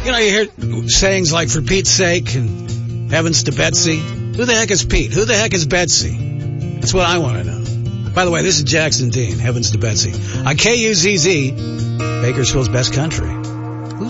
You know, you hear sayings like, for Pete's sake, and heavens to Betsy. Who the heck is Pete? Who the heck is Betsy? That's what I want to know. By the way, this is Jackson Dean, heavens to Betsy. On KUZZ, Bakersfield's best country.